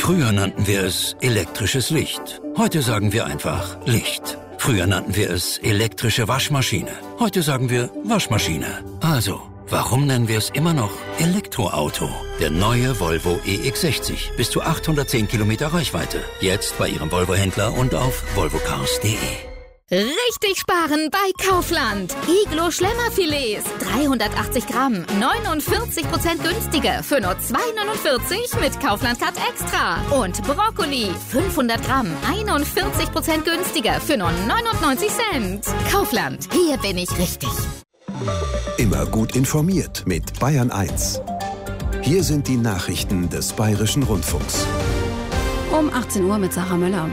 Früher nannten wir es elektrisches Licht. Heute sagen wir einfach Licht. Früher nannten wir es elektrische Waschmaschine. Heute sagen wir Waschmaschine. Also, warum nennen wir es immer noch Elektroauto? Der neue Volvo EX60. Bis zu 810 Kilometer Reichweite. Jetzt bei Ihrem Volvo-Händler und auf volvocars.de. Richtig sparen bei Kaufland. Iglo Schlemmerfilets, 380 Gramm, 49% günstiger für nur 2,49 mit Kaufland Card Extra. Und Brokkoli, 500 Gramm, 41% günstiger für nur 99 Cent. Kaufland, hier bin ich richtig. Immer gut informiert mit Bayern 1. Hier sind die Nachrichten des Bayerischen Rundfunks. Um 18 Uhr mit Sarah Möller.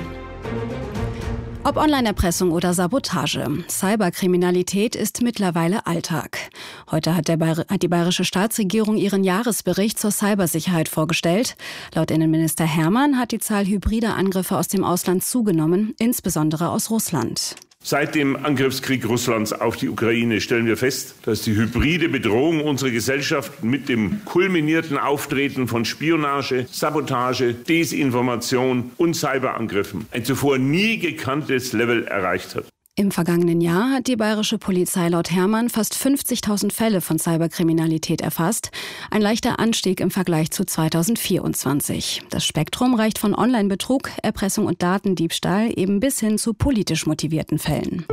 Ob Online-Erpressung oder Sabotage, Cyberkriminalität ist mittlerweile Alltag. Heute hat die bayerische Staatsregierung ihren Jahresbericht zur Cybersicherheit vorgestellt. Laut Innenminister Hermann hat die Zahl hybrider Angriffe aus dem Ausland zugenommen, insbesondere aus Russland. Seit dem Angriffskrieg Russlands auf die Ukraine stellen wir fest, dass die hybride Bedrohung unserer Gesellschaft mit dem kulminierten Auftreten von Spionage, Sabotage, Desinformation und Cyberangriffen ein zuvor nie gekanntes Level erreicht hat. Im vergangenen Jahr hat die bayerische Polizei laut Hermann fast 50.000 Fälle von Cyberkriminalität erfasst. Ein leichter Anstieg im Vergleich zu 2024. Das Spektrum reicht von Online-Betrug, Erpressung und Datendiebstahl eben bis hin zu politisch motivierten Fällen.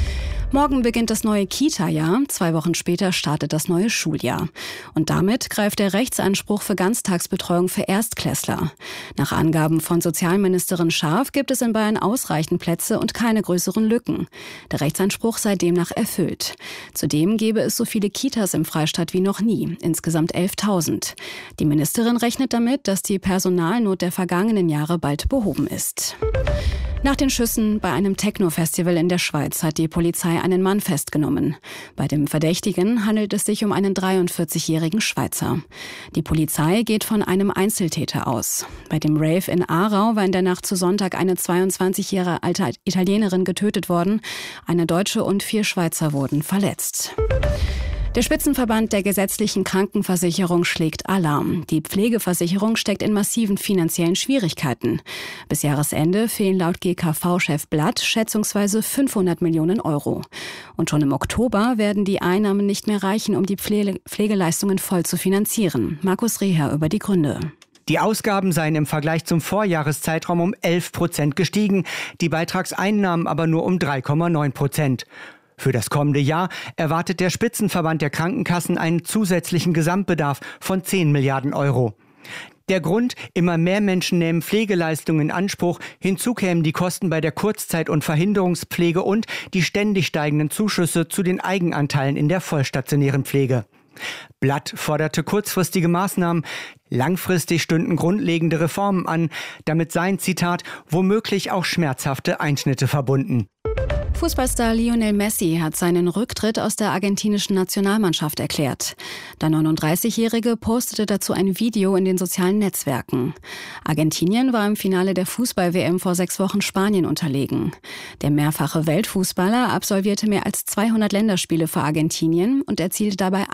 Morgen beginnt das neue Kita-Jahr, 2 Wochen später startet das neue Schuljahr. Und damit greift der Rechtsanspruch für Ganztagsbetreuung für Erstklässler. Nach Angaben von Sozialministerin Scharf gibt es in Bayern ausreichend Plätze und keine größeren Lücken. Der Rechtsanspruch sei demnach erfüllt. Zudem gäbe es so viele Kitas im Freistaat wie noch nie, insgesamt 11.000. Die Ministerin rechnet damit, dass die Personalnot der vergangenen Jahre bald behoben ist. Nach den Schüssen bei einem Techno-Festival in der Schweiz hat die Polizei einen Mann festgenommen. Bei dem Verdächtigen handelt es sich um einen 43-jährigen Schweizer. Die Polizei geht von einem Einzeltäter aus. Bei dem Rave in Aarau war in der Nacht zu Sonntag eine 22 Jahre alte Italienerin getötet worden. Eine Deutsche und 4 Schweizer wurden verletzt. Der Spitzenverband der gesetzlichen Krankenversicherung schlägt Alarm. Die Pflegeversicherung steckt in massiven finanziellen Schwierigkeiten. Bis Jahresende fehlen laut GKV-Chef Blatt schätzungsweise 500 Millionen Euro. Und schon im Oktober werden die Einnahmen nicht mehr reichen, um die Pflegeleistungen voll zu finanzieren. Markus Reher über die Gründe. Die Ausgaben seien im Vergleich zum Vorjahreszeitraum um 11% gestiegen, die Beitragseinnahmen aber nur um 3,9%. Für das kommende Jahr erwartet der Spitzenverband der Krankenkassen einen zusätzlichen Gesamtbedarf von 10 Milliarden Euro. Der Grund: immer mehr Menschen nehmen Pflegeleistungen in Anspruch. Hinzu kämen die Kosten bei der Kurzzeit- und Verhinderungspflege und die ständig steigenden Zuschüsse zu den Eigenanteilen in der vollstationären Pflege. Blatt forderte kurzfristige Maßnahmen. Langfristig stünden grundlegende Reformen an. Damit seien, Zitat, womöglich auch schmerzhafte Einschnitte verbunden. Fußballstar Lionel Messi hat seinen Rücktritt aus der argentinischen Nationalmannschaft erklärt. Der 39-Jährige postete dazu ein Video in den sozialen Netzwerken. Argentinien war im Finale der Fußball-WM vor 6 Wochen Spanien unterlegen. Der mehrfache Weltfußballer absolvierte mehr als 200 Länderspiele für Argentinien und erzielte dabei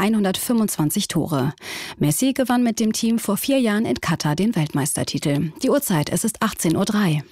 125 Tore. Messi gewann mit dem Team vor 4 Jahren in Katar den Weltmeistertitel. Die Uhrzeit, es ist 18:03 Uhr.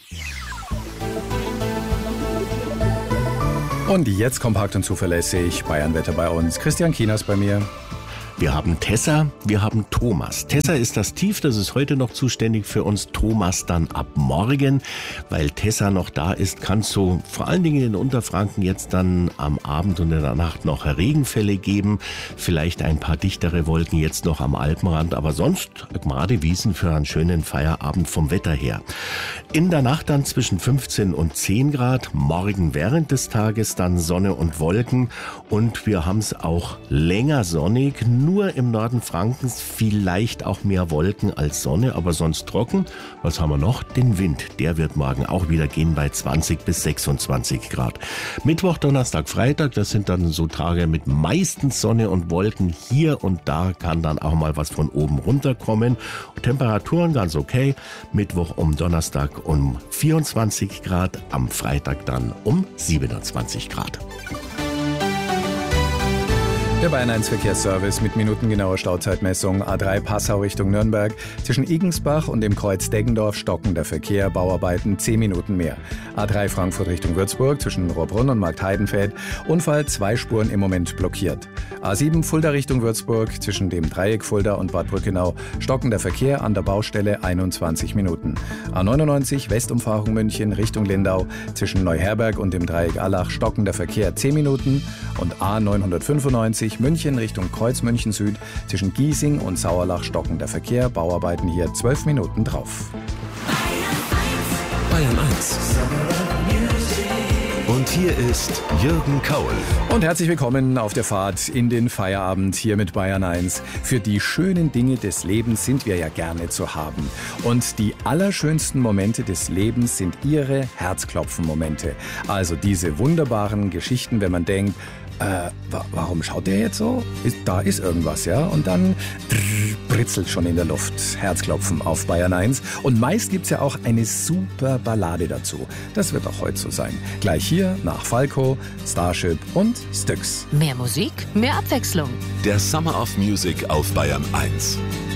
Und jetzt kompakt und zuverlässig Bayernwetter bei uns. Christian Kieners bei mir. Wir haben Tessa, wir haben Thomas. Tessa ist das Tief, das ist heute noch zuständig für uns. Thomas dann ab morgen. Weil Tessa noch da ist, kann es so vor allen Dingen in Unterfranken jetzt dann am Abend und in der Nacht noch Regenfälle geben. Vielleicht ein paar dichtere Wolken jetzt noch am Alpenrand, aber sonst gerade Wiesen für einen schönen Feierabend vom Wetter her. In der Nacht dann zwischen 15 und 10 Grad. Morgen während des Tages dann Sonne und Wolken. Und wir haben es auch länger sonnig. Nur im Norden Frankens vielleicht auch mehr Wolken als Sonne, aber sonst trocken. Was haben wir noch? Den Wind. Der wird morgen auch wieder gehen bei 20 bis 26 Grad. Mittwoch, Donnerstag, Freitag, das sind dann so Tage mit meistens Sonne und Wolken. Hier und da kann dann auch mal was von oben runterkommen. Temperaturen ganz okay. Mittwoch um Donnerstag um 24 Grad, am Freitag dann um 27 Grad. Der Bayern 1 Verkehrsservice mit minutengenauer Stauzeitmessung. A3 Passau Richtung Nürnberg. Zwischen Igensbach und dem Kreuz Deggendorf stockender Verkehr, Bauarbeiten 10 Minuten mehr. A3 Frankfurt Richtung Würzburg zwischen Rohrbrunn und Marktheidenfeld. Unfall, 2 Spuren im Moment blockiert. A7 Fulda Richtung Würzburg zwischen dem Dreieck Fulda und Bad Brückenau. Stockender Verkehr an der Baustelle 21 Minuten. A99 Westumfahrung München Richtung Lindau. Zwischen Neuherberg und dem Dreieck Allach stockender Verkehr 10 Minuten. Und A995 München Richtung Kreuz München Süd zwischen Giesing und Sauerlach stockender Verkehr, Bauarbeiten hier 12 Minuten drauf. Bayern 1. Und hier ist Jürgen Kaul. Und herzlich willkommen auf der Fahrt in den Feierabend hier mit Bayern 1. Für die schönen Dinge des Lebens sind wir ja gerne zu haben. Und die allerschönsten Momente des Lebens sind Ihre Herzklopfen-Momente. Also diese wunderbaren Geschichten, wenn man denkt, warum schaut der jetzt so? Da ist irgendwas, ja? Und dann britzelt schon in der Luft. Herzklopfen auf Bayern 1. Und meist gibt's ja auch eine super Ballade dazu. Das wird auch heute so sein. Gleich hier nach Falco, Starship und Styx. Mehr Musik, mehr Abwechslung. Der Summer of Music auf Bayern 1.